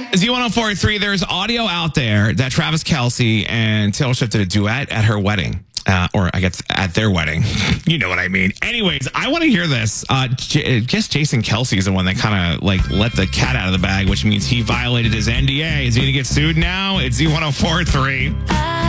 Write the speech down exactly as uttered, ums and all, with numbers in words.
Z one oh four point three, there's audio out there that Travis Kelce and Taylor Swift did a duet at her wedding. Uh, or I guess at their wedding. You know what I mean. Anyways, I want to hear this. Uh, J- I guess Jason Kelce is the one that kind of like let the cat out of the bag, which means he violated his N D A. Is he going to get sued now? It's Z one oh four point three.